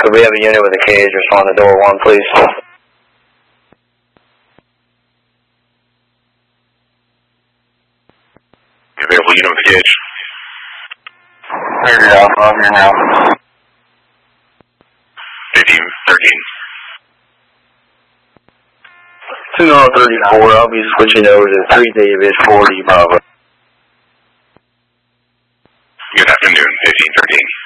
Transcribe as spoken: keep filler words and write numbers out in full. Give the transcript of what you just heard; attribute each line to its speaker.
Speaker 1: Could we have a unit with a cage respond to door one, please?
Speaker 2: Available unit with a cage.
Speaker 1: Heard it off, I'm here now.
Speaker 2: fifteen, thirteen.
Speaker 1: two nine thirty-four, I'll be switching over to three David forty, Bravo.